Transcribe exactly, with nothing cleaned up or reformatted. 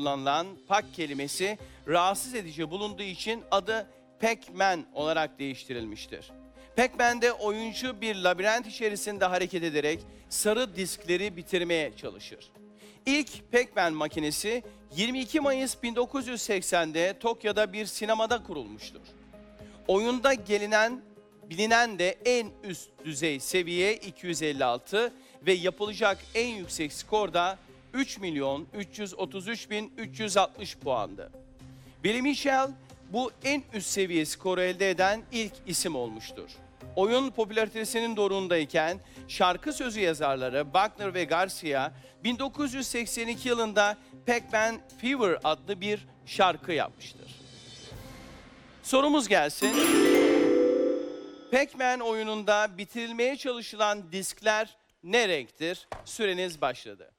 kullanılan pak kelimesi rahatsız edici bulunduğu için adı Pac-Man olarak değiştirilmiştir. Pac-Man'de oyuncu bir labirent içerisinde hareket ederek sarı diskleri bitirmeye çalışır. İlk Pac-Man makinesi yirmi iki Mayıs bin dokuz yüz seksende Tokyo'da bir sinemada kurulmuştur. Oyunda gelinen, bilinen de en üst düzey seviye iki yüz elli altı ve yapılacak en yüksek skor da üç milyon üç yüz otuz üç bin üç yüz altmış puandı. Billy Mitchell bu en üst seviye skoru elde eden ilk isim olmuştur. Oyun popülaritesinin doruğundayken şarkı sözü yazarları Wagner ve Garcia bin dokuz yüz seksen iki yılında Pac-Man Fever adlı bir şarkı yapmıştır. Sorumuz gelsin. Pac-Man oyununda bitirilmeye çalışılan diskler ne renktir? Süreniz başladı.